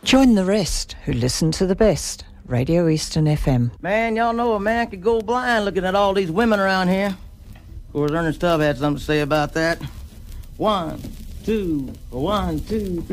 Join the rest who listen to the best. Radio Eastern FM. Man, y'all know a man could go blind looking at all these women around here. Of course, Ernest Tubb had something to say about that. 1, 2, 1, 2, 3.